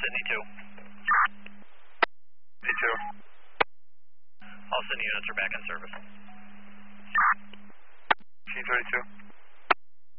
Sydney 2. Sydney 2. All Sydney units are back in service. G32.